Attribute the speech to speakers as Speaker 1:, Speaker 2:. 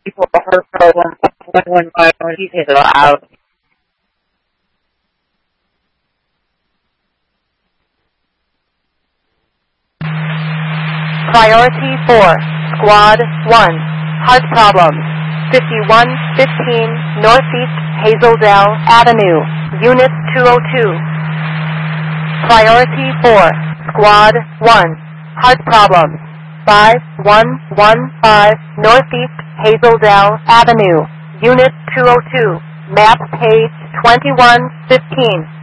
Speaker 1: for her program 115 details out.
Speaker 2: Priority 4, Squad 1, heart problems, 5115 Northeast Hazeldale Avenue, Unit 202. Priority 4, Squad 1, heart problems, 5115 Northeast Hazeldale Avenue, Unit 202, map page 2115.